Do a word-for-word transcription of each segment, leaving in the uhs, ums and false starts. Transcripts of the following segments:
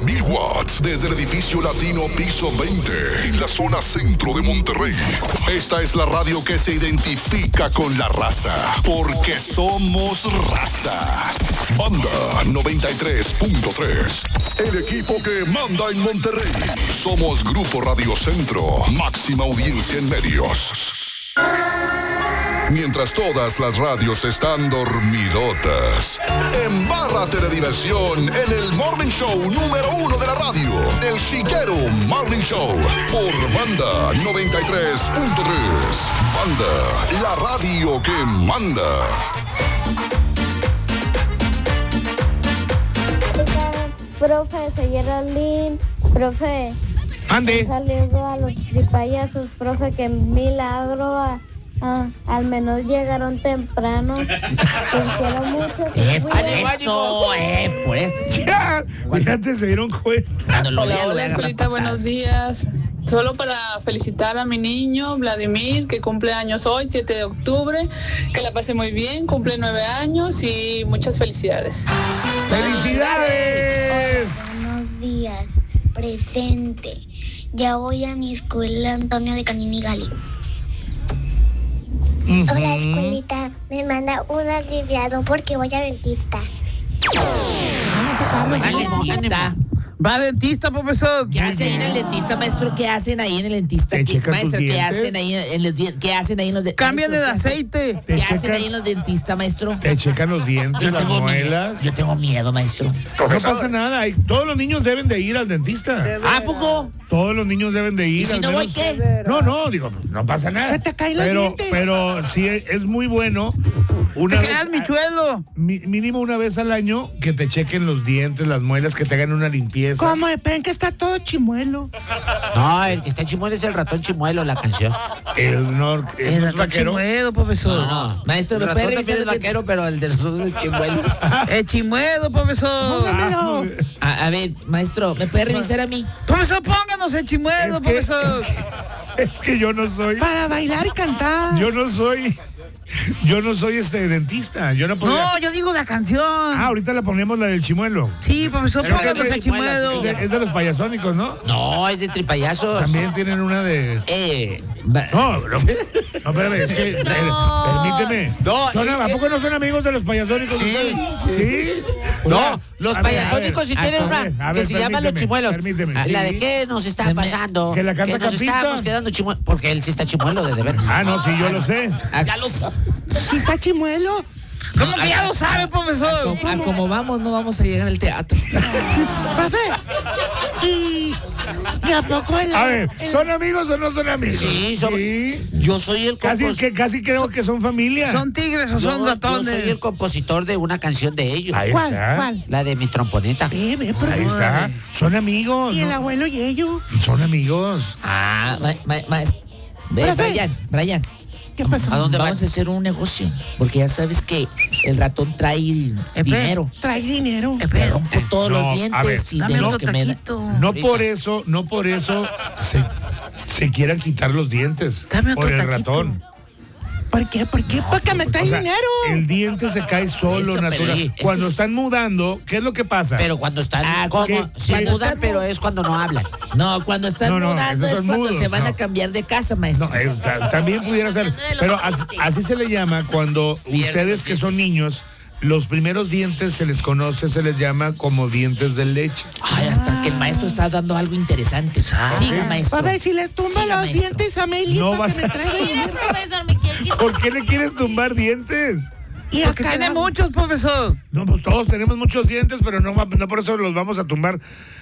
mil watts desde el edificio latino piso veinte en la zona centro de Monterrey. Esta es la radio que se identifica con la raza, porque somos raza. Banda noventa y tres punto tres, el equipo que manda en Monterrey. Somos Grupo Radio Centro, máxima audiencia en medios. Mientras todas las radios están dormidotas, embárrate de diversión en el Morning Show número uno de la radio, El Chiquero Morning Show, por Banda noventa y tres punto tres. Banda, la radio que manda. Profe, soy Geraldine. Profe, ande. Un saludo a los tripayasos, profe, que milagro. A, a, al menos llegaron temprano. Te quiero mucho. Eh, por eso, eh, pues. Ya, fíjate, se dieron cuenta. Cuando lo Hola, vea, lo hola, voy a agarrar escuelita, patadas. buenos días. Solo para felicitar a mi niño, Vladimir, que cumple años hoy, siete de octubre. Que la pase muy bien, cumple nueve años y muchas felicidades. ¡Felicidades! Buenos días, presente. Ya voy a mi escuela Antonio de Canini Gali. Uh-huh. Hola, escuelita. Me manda un aliviado porque voy a dentista. Va al dentista. Va al dentista, profesor. ¿Qué hace ahí en el dentista, maestro? ¿Qué hacen ahí en el dentista? ¿Te ¿Qué, checan tus maestro, ¿qué dientes? hacen ahí en los dientes? ¿Qué hacen ahí en los dentistas? Cambian el aceite. Te ¿Qué hacen checan- ahí en los dentistas, maestro? Te checan los dientes, Yo las tengo muelas. miedo. Yo tengo miedo, maestro. No pasa nada. hay- Todos los niños deben de ir al dentista. ¿A poco? Todos los niños deben de ir. ¿Y si al no voy, menos- qué? No, no, digo, no pasa nada. Se te caen los pero, dientes. Pero sí es muy bueno. Te Una vez, quedas michuelo. mi- mínimo una vez al año que te chequen los dientes, las muelas, que te hagan una limpieza. ¿Cómo de pen que está todo chimuelo? No, el que está chimuelo es el ratón chimuelo, la canción. El, no, el El no es ratón vaquero. chimuelo, profesor. No, no. Maestro, ¿me puede revisar el vaquero, pero el de nosotros es chimuelo? El chimuelo, profesor. Ah, A, a ver, maestro, ¿me puede revisar a mí? Profesor, pónganos el chimuelo, es, que, profesor. es, que, es que yo no soy. Para bailar y cantar. Yo no soy. Yo no soy este dentista. Yo no podría. No, yo digo la canción. Ah, ahorita le ponemos la del chimuelo. Sí, profesor, Pero pónganos que es el de chimuelo, chimuelo. sí, Es de, es de los payasónicos, ¿no? No, es de tripayasos. También tienen una de. Eh, va- No, no, no, espérame, es que, eh, permíteme. No, Son- es ¿A que- poco no son amigos de los payasónicos? Sí, ustedes? ¿Sí? No, Una- los a ver, payasónicos a sí ver, tienen a una ver, a que ver, se llama Los permíteme, Chimuelos. permíteme, Ah, sí. La de qué nos está Se me- pasando. que la canta nos Capita. estamos quedando chimuelos. Porque él sí está chimuelo, de de veras. Ah, no, sí, yo lo sé. Ya lo ¿Sí está chimuelo? ¿Cómo que ya lo sabe, profesor? A como vamos, no vamos a llegar al teatro. Profe, ¿y, ¿y a poco el... A ver, el- ¿son amigos o no son amigos? Sí, son- Sí. Yo soy el Casi, compositor. que, casi creo que son familia. ¿Son tigres o son Yo, yo ratones? soy el compositor de una canción de ellos. Ahí ¿Cuál? está. ¿Cuál? La de mi tromponeta. Ve, ve, Ahí profesor. está. Son amigos. ¿Y el ¿no? abuelo y ellos? Son amigos. Ah, ma, ma, ma- Ve, Profe. Brian, Brian. ¿Qué pasó? ¿A dónde va? vamos a hacer un negocio? Porque ya sabes que el ratón trae dinero. Trae dinero. Me rompo todos No, los a dientes ver, y de Dame los otro que me da. taquito. No Ahorita. por eso, no por eso se, se quieran quitar los dientes. Dame otro por el taquito. ratón. ¿Por qué? ¿Por qué? Porque me trae O sea, dinero. el diente se cae solo, Esto, pero natural. sí, esto Cuando es- están mudando, ¿qué es lo que pasa? Pero cuando están Ah, como, que- sí cuando mudan, están- pero es cuando no hablan. No, cuando están No, no, mudando esos es son cuando mudos, se van no. a cambiar de casa, maestro. No, eh, ta- también pudiera ser. Pero así, así se le llama cuando ustedes que son niños, los primeros dientes se les conoce, se les llama como dientes de leche. Ay, hasta que el maestro está dando algo interesante. Siga, maestro. A ver si le tumba Siga, los maestro. dientes a Meli No para vas que me a- traiga dinero. Profesor, me quiere quitar. ¿Por qué le quieres tumbar dientes? Y Porque acá tiene la- muchos, profesor. No, pues todos tenemos muchos dientes, pero no, va- no por eso los vamos a tumbar.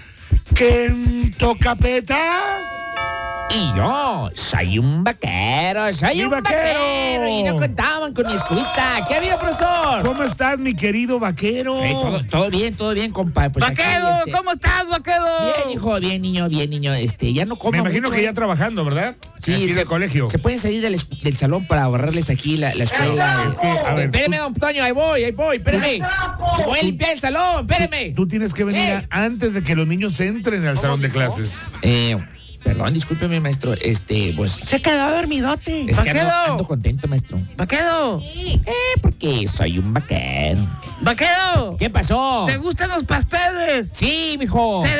¿Quento capeta? Y yo soy un vaquero, soy ¡Mi un vaquero! vaquero. Y no contaban con mi escobita. ¿Qué había, profesor? ¿Cómo estás, mi querido vaquero? Eh, todo, todo bien, todo bien, compadre. Pues aquí, Vaquero, este, ¿cómo estás, vaquero? Bien, hijo, bien, niño, bien, niño. Este, ya no como Me imagino mucho, que ¿eh? ya trabajando, ¿verdad? Sí, Aquí se, del colegio. se pueden salir del, es- del salón para ahorrarles aquí la, la escuela. Es que, a ver, espéreme, tú- don Toño, ahí voy, ahí voy, espéreme. Que voy a limpiar el salón, espéreme. Tú tienes que venir Eh. a- antes de que los niños entren al salón de clases. Eh, perdón, discúlpeme, maestro. Este, pues. Se quedó dormidote. Es que ando, Vaquero. ando contento, maestro. Vaquero, Eh, porque soy un vaquero. vaquero. ¿Qué pasó? ¿Te gustan los pasteles? Sí, mijo. Te